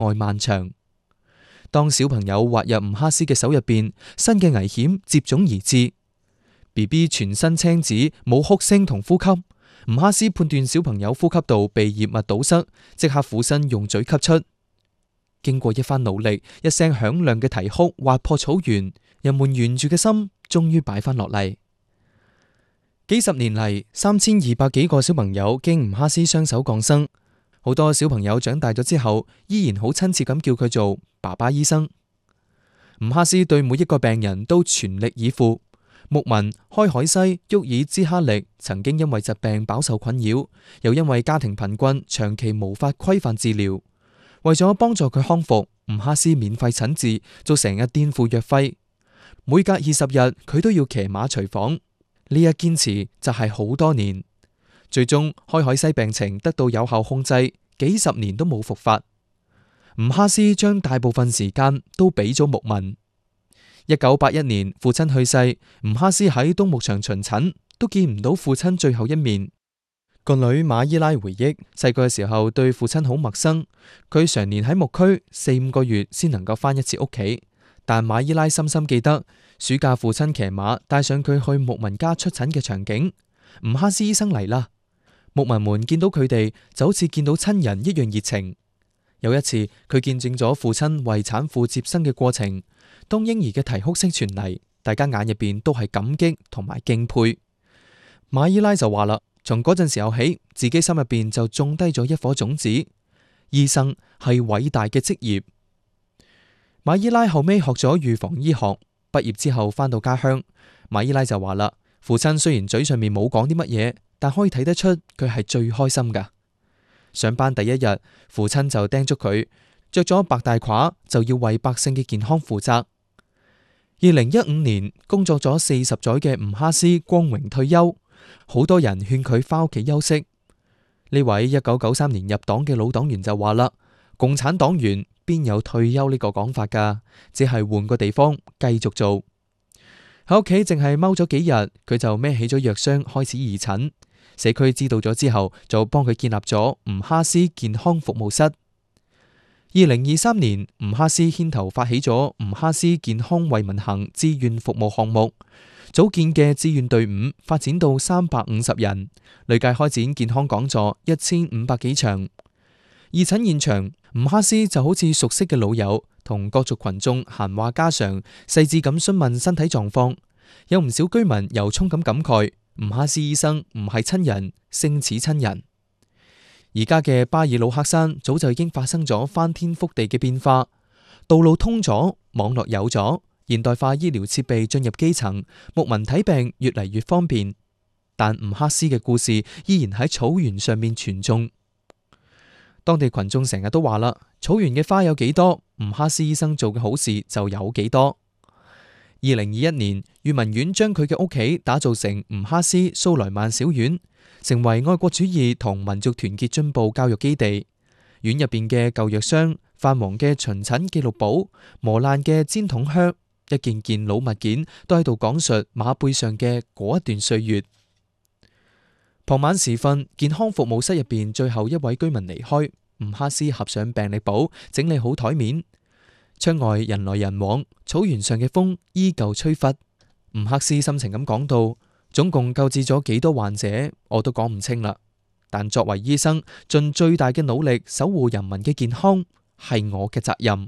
外漫長。當小朋友滑入吳哈斯嘅手入邊，新嘅危險接踵而至。BB 全身青紫，冇哭聲同呼吸。吳哈斯判斷小朋友呼吸道被異物堵塞，即刻俯身用嘴吸出。經過一番努力，一聲響亮嘅啼哭劃破草原，人們懸住嘅心終於擺翻落嚟。幾十年嚟，3200幾個小朋友經吳哈斯雙手降生。好多小朋友長大咗之後，依然好親切咁叫佢做爸爸醫生。吳哈斯對每一個病人都全力以赴。牧民開海西沃爾茲哈力曾經因為疾病飽受困擾，又因為家庭貧困，長期無法規範治療。為咗幫助佢康復，吳哈斯免費診治，做成日墊付藥費。每隔20日，佢都要騎馬隨訪。呢一堅持就係好多年，最終開海西病情得到有效控制，幾十年都冇復發。吳哈斯將大部分時間都俾咗牧民。1981年，父親去世，吳哈斯喺東牧場巡診，都見唔到父親最後一面。個女馬伊拉回憶，細個嘅時候對父親好陌生，佢常年喺牧區4-5個月先能夠翻一次屋企。但馬伊拉深深記得暑假父親騎馬帶上佢去牧民家出診嘅場景。吳哈斯醫生嚟啦，牧民們見到佢哋就好似見到親人一樣熱情。有一次，佢見證咗父親為產婦接生嘅過程。當嬰兒嘅啼哭聲傳嚟，大家眼入邊都係感激同埋敬佩。馬伊拉就話啦，從嗰陣時候起，自己心入邊就種低咗一顆種子。醫生係偉大嘅職業。馬伊拉後尾學咗預防醫學，畢業之後返到家鄉，馬伊拉就話啦，父親雖然嘴上面冇講啲乜嘢，但可以睇得出佢係最開心噶。上班第一日，父親就叮囑佢着咗白大褂就要為百姓嘅健康負責。2015年，工作咗40載嘅吳哈斯光榮退休，好多人勸佢返屋企休息。呢位1993年入黨嘅老黨員就話啦，共產黨員邊有退休呢個講法噶，只係換個地方繼續做。喺屋企淨係踎咗幾日，佢就孭起咗藥箱開始義診。社區知道咗之後，就幫佢建立咗吳哈斯健康服務室。2023年，吳哈斯牽頭發起咗吳哈斯健康為民行志願服務項目，組建嘅志願隊伍發展到350人，累計開展健康講座1500幾場。義診現場，吳哈斯就好似熟悉嘅老友，同各族群眾閒話家常，細緻咁詢問身體狀況。有唔少居民由衷咁感慨，吳哈斯醫生唔係親人，勝似親人。而家嘅巴爾魯克山早就已經發生咗翻天覆地嘅變化，道路通咗，網絡有咗，現代化醫療設備進入基層，牧民睇病越嚟越方便。但吳哈斯嘅故事依然喺草原上面傳頌。當地群眾成日都話啦，草原嘅花有幾多，吳哈斯醫生做嘅好事就有幾多。2021年，裕民院將佢嘅屋企打造成吳哈斯蘇萊曼小院，成為愛國主義同民族團結進步教育基地。院入邊嘅舊藥箱、泛黃嘅巡診記錄簿、磨爛嘅氈筒靴，一件件老物件都喺度講述馬背上嘅嗰一段歲月。傍晚時分，健康服務室入邊最後一位居民離開，吳哈斯合上病歷簿，整理好台面。窗外人來人往，草原上嘅風依舊吹拂。吳哈斯深情咁講到，總共救治咗幾多患者，我都講唔清啦。但作為醫生，盡最大嘅努力守護人民嘅健康，係我嘅責任。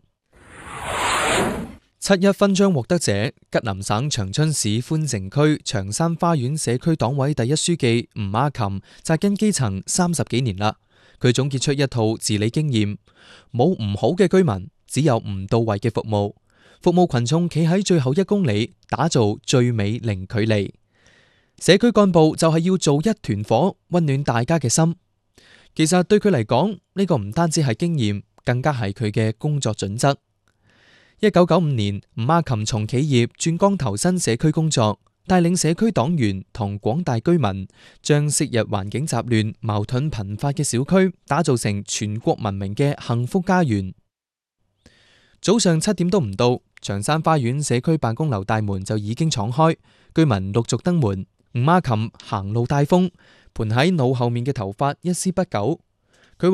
七一勳章獲得者，吉林省長春市寬城區長山花園社區黨委第一書記吳阿琴，紮根基層30幾年啦。佢總結出一套治理經驗：冇唔好嘅居民，只有唔到位嘅服務。服務群眾企喺最後1公里，打造最美零距離。社區幹部就係要做一團火，溫暖大家嘅心。其實對佢嚟講，呢個唔單止係經驗，更加係佢嘅工作準則。1995年，吳阿琴從企業轉崗投身社區工作，帶領社區黨員同廣大居民，將昔日環境雜亂、矛盾頻發嘅小區打造成全國聞名嘅幸福家園。早上7點都唔到，長山花園社區辦公樓大門就已經敞開，居民陸續登門。吳阿琴行路帶風，盤喺腦後面嘅頭髮一絲不苟。佢話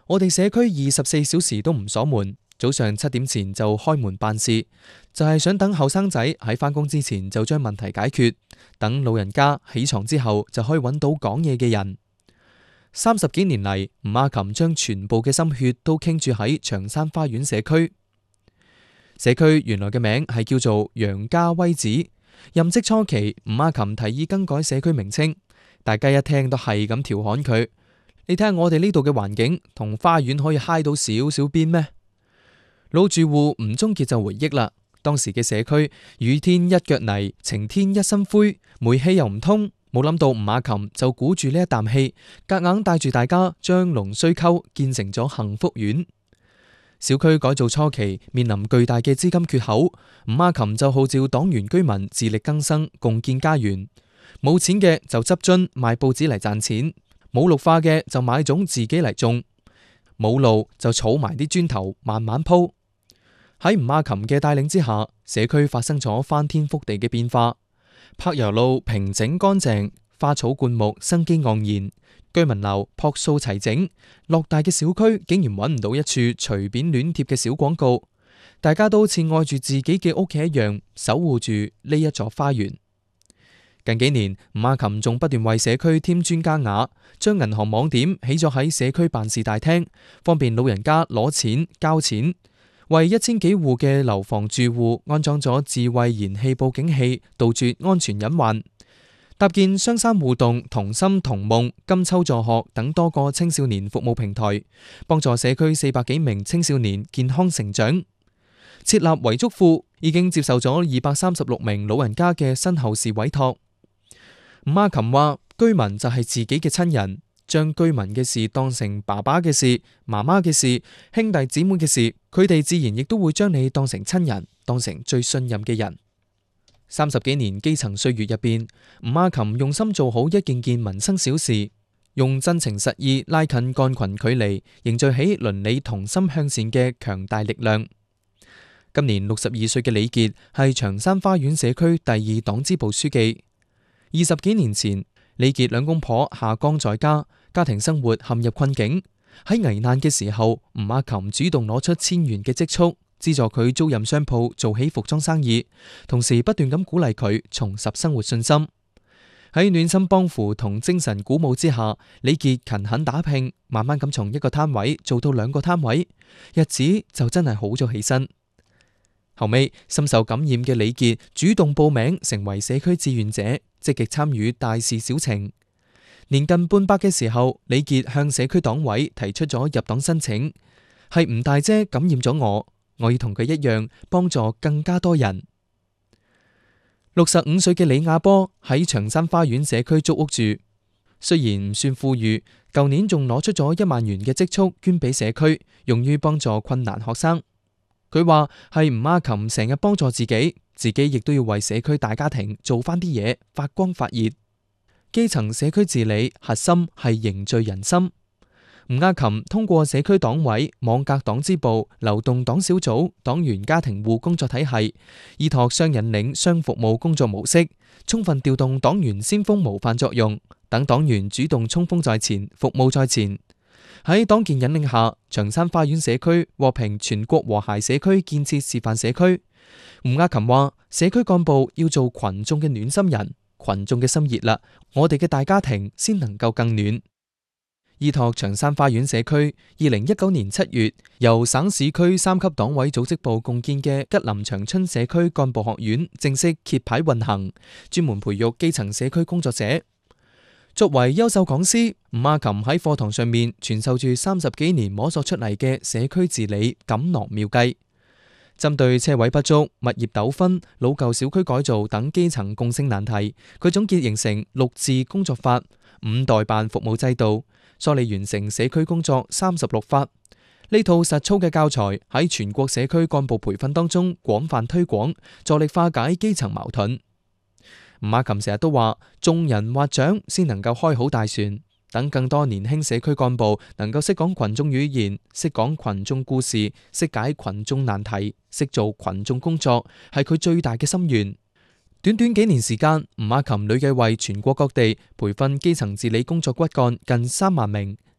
我哋社區24小時都唔鎖門，早上7點前就開門辦事，就係想等後生仔喺返工之前就將問題解決，等老人家起床之後就可以揾到講嘢嘅人。30幾年嚟，吳亞琴將全部嘅心血都傾注喺長山花園社區。社區原來嘅名係叫做楊家威子。任職初期，吳亞琴提議更改社區名稱，大家一聽都係咁調侃佢。你睇下我哋呢度嘅環境同花園可以揩到少少邊咩？老住戶吳宗傑就回憶啦，當時嘅社區雨天一腳泥，晴天一身灰，煤氣又唔通，冇諗到吳亞琴就鼓住呢一啖氣，夾硬帶住大家將龍須溝建成咗幸福苑。小區改造初期面臨巨大嘅資金缺口，吳亞琴就號召黨員居民自力更生，共建家園。冇錢嘅就執樽賣報紙嚟賺錢。冇綠化嘅就買種自己嚟種，冇路就儲埋啲磚頭慢慢鋪。喺吳亞琴嘅帶領之下，社區發生咗翻天覆地嘅變化。柏油路平整乾淨，花草灌木生機盎然，居民樓樸素齊整。偌大嘅小區竟然揾唔到一處隨便亂貼嘅小廣告，大家都好似愛住自己嘅屋企一樣，守護住呢一座花園。近幾年，吳亞琴仲不斷為社區添磚加瓦，將銀行網點起咗喺社區辦事大廳，方便老人家攞錢交錢。為1000幾戶嘅樓房住戶安裝咗智慧燃氣報警器，杜絕安全隱患。搭建雙山互動、同心同夢、金秋助學等多個青少年服務平台，幫助社區400幾名青少年健康成長。設立遺囑庫，已經接受咗236名老人家嘅身後事委託。吳亞琴話：居民就係自己嘅親人，將居民嘅事當成爸爸嘅事、媽媽嘅事、兄弟姊妹嘅事，佢哋自然亦都會將你當成親人，當成最信任嘅人。30幾年基層歲月入邊，吳亞琴用心做好一件件民生小事，用真情實意拉近幹群距離，凝聚起鄰里同心向善嘅強大力量。今年62歲嘅李傑係長山花園社區第2黨支部書記。20幾年前，李傑兩公婆下崗在家，家庭生活陷入困境。喺危難嘅時候，吳亞琴主動攞出1000元嘅積蓄，資助佢租賃商鋪，做起服裝生意，同時不斷咁鼓勵佢重拾生活信心。喺暖心幫扶同精神鼓舞之下，李傑勤懇打拼，慢慢咁從1個攤位做到2個攤位，日子就真係好咗起身。後尾深受感染嘅李傑主動報名成為社區志願者，積極參與大事小情。年近半百嘅時候，李傑向社區黨委提出咗入黨申請，係吳大姐感染咗我要同佢一樣幫助更加多人。65歲嘅李亞波喺長山花園社區租屋住，雖然唔算富裕，舊年仲攞出咗1萬元嘅積蓄捐俾社區，用於幫助困難學生。佢話係吳亞琴成日幫助自己亦都要為社區大家庭做翻啲嘢，發光發熱。基層社區治理核心係凝聚人心。吳亞琴通過社區黨委、網格黨支部、流動黨小組、黨員家庭戶工作體系，依託雙引領雙服務工作模式，充分調動黨員先鋒模範作用，等黨員主動衝鋒在前，服務在前。喺黨建引領下，長山花園社區獲評全國和諧社區建設示範社區。吳亞琴話：社區幹部要做群眾嘅暖心人，群眾嘅心熱啦，我哋嘅大家庭先能夠更暖。依託長山花園社區，2019年7月由省市區3級黨委組織部共建嘅吉林長春社區幹部學院正式揭牌運行，專門培育基層社區工作者。作為優秀講師，吳亞琴喺課堂上面傳授住30幾年摸索出嚟嘅社區治理錦囊妙計。針對車位不足、物業糾紛、老舊小區改造等基層共性難題，佢總結形成6治工作法、5代辦服務制度，梳理完成社區工作36法。呢套實操嘅教材喺全國社區幹部培訓當中廣泛推廣，助力化解基層矛盾。吳亞琴成日都話，眾人劃槳先能夠開好大船，等更多年輕社區幹部能夠識講群眾語言，識講群眾故事，識解群眾難題，識做群眾工作，係佢最大嘅心願。短短幾年時間，吳亞琴累計為全國各地培訓基層治理工作骨幹近3萬名，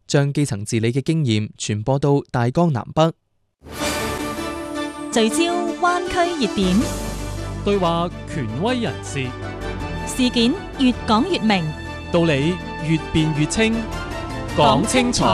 將基層治理嘅經驗傳播到大江南北。 聚焦灣區熱點， 對話權威人士， 事件越講越明， 道理越辯越清，講清楚。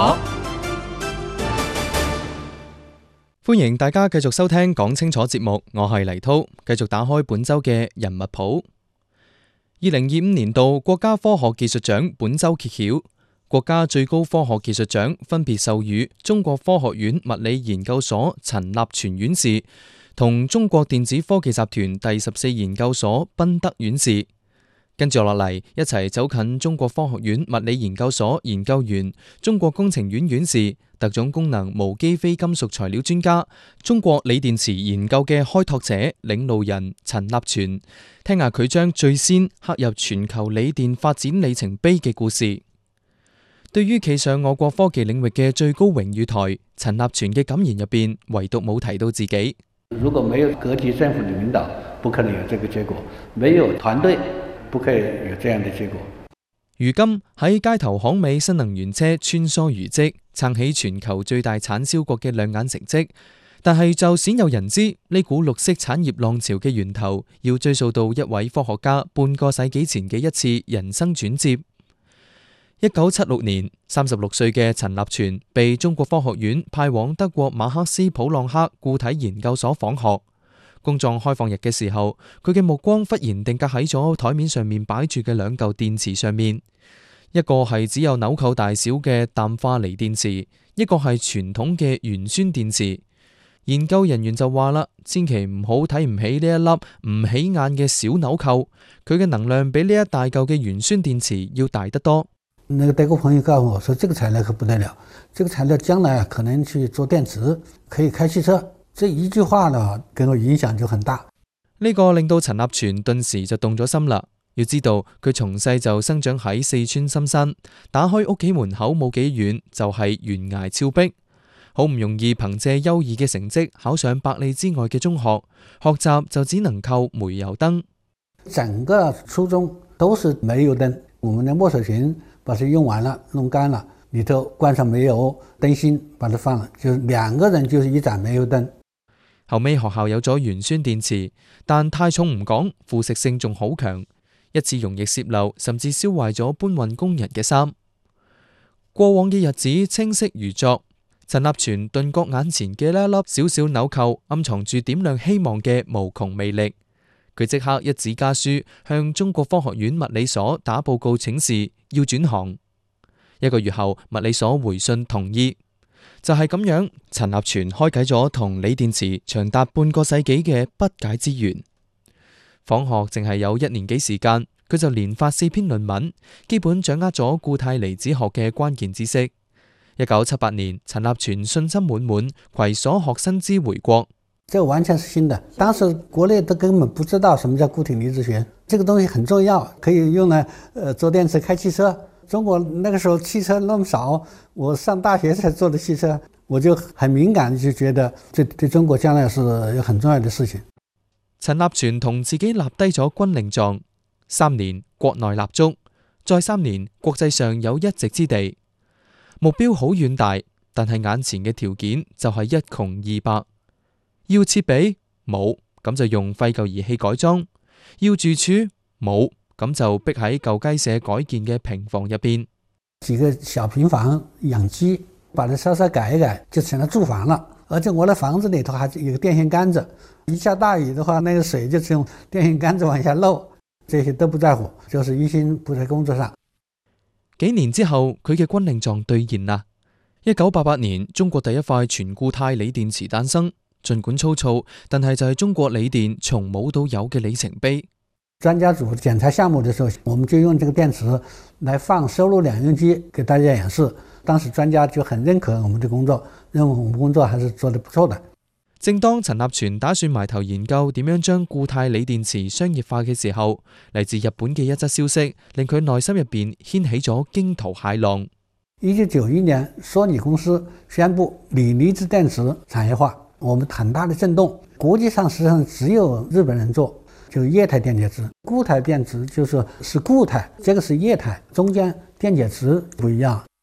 歡迎大家繼續收聽講清楚節目，我係黎濤，繼續打開本周嘅人物譜。2025年度國家科學技術獎本周揭曉，國家最高科學技術獎分別授予中國科學院物理研究所陳立全院士同中國電子科技集團第14研究所賓德院士。跟住落嚟，一齊走近中國科學院物理研究所研究員、中國工程院院士、特種功能無機非金屬材料專家、中國鋰電池研究嘅開拓者、領路人陳立全，聽下佢將最先刻入全球鋰電發展里程碑嘅故事。對於企上我國科技領域嘅最高榮譽台，陳立全嘅感言入邊，唯獨冇提到自己。 如果沒有各級政府的領導，不可能有這個結果；沒有團隊，不可以有這樣的結果。 如今喺街頭巷尾新能源車穿梭如織，撐起全球最大產銷國嘅亮眼成績，但係就鮮有人知呢股綠色產業浪潮嘅源頭，要追溯到一位科學家半個世紀前嘅一次人生轉折。1976年，36歲嘅陳立全被中國科學院派往德國馬克斯普朗克固體研究所訪學。工作開放日嘅時候，佢嘅目光忽然定格喺咗台面上面擺住嘅兩嚿電池上面，一個係只有紐扣大小嘅氮化鋰電池，一個係傳統嘅鉛酸電池。研究人員就話啦，千祈唔好睇唔起呢一粒唔起眼嘅小紐扣，佢嘅能量比呢一大嚿嘅鉛酸電池要大得多。 那個德國朋友告訴我說，這個材料可不得了，這個材料將來可能去做電池，可以開汽車。這一句話呢，給我影響就很大。 呢個令到陳立全頓時就動咗心啦。要知道佢從細就生長喺四川深山，打開屋企門口冇幾遠就係懸崖峭壁，好唔容易憑借優異嘅成績考上百里之外嘅中學，學習就只能靠煤油燈。 整個初中都是煤油燈，我們的墨水瓶把它用完了，弄乾了，裏頭灌上煤油燈芯，把它放了，就兩個人就是一盞煤油燈。 後尾學校有咗鉛酸電池，但太重唔講，腐蝕性仲好強，一次溶液洩漏，甚至燒壞咗搬運工人嘅衫。過往嘅日子清晰如昨，陳立全頓覺眼前嘅呢一粒小小紐扣暗藏住點亮希望嘅無窮魅力。佢即刻一紙家書向中國科學院物理所打報告請示，要轉行。1個月後，物理所回信同意。就係咁樣，陳立全開啟咗同鋰電池長達半個世紀嘅不解之緣。訪學淨係有1年幾時間，佢就連發4篇論文，基本掌握咗固態離子學嘅關鍵知識。1978年，陳立全信心滿滿，攜所學新知回國。 這完全是新的，當時國內都根本不知道什麼叫固體離子學，這個東西很重要，可以用來做電池開汽車。中國那個時候汽車那麼少，我上大學才做的汽車，我就很敏感，就覺得這對中國將來是有很重要的事情。 陳立全同自己立低咗軍令狀，3年國內立足，再3年國際上有一席之地。目標好遠大，但係眼前嘅條件就係一窮二白。要設備冇，咁就用廢舊儀器改裝；要住處冇，咁就逼喺舊雞舍改建嘅平房入邊。 幾個小平房養雞，把它稍稍改一改，就成了住房了。而且我的房子裏頭還有個電線桿子，一下大雨的話，那個水就是用電線桿子往下漏。這些都不在乎，就是一心不在工作上。 幾年之後，佢嘅軍令狀兌現啦。1988年，中國第一塊全固態鋰電池誕生。盡管粗糙，但係就係中國鋰電從冇到有嘅里程碑。 專家組檢查項目的時候，我們就用這個電池來放收錄兩用機給大家演示。當時專家就很認可我們的工作，認為我們工作還是做得不錯的。 正當陳立全打算埋頭研究點樣將固態鋰電池商業化嘅時候，嚟自日本嘅一則消息令佢內心入邊掀起咗驚濤駭浪。 1991年，索尼公司宣布鋰離子電池產業化。我們很大的震動，國際上實際上只有日本人做，就液態電解質。固態電池就是固態，這個是液態，中間電解質不一樣。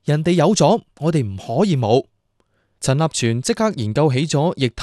人哋有咗，我哋唔可以冇。陳立全即刻研究起咗液態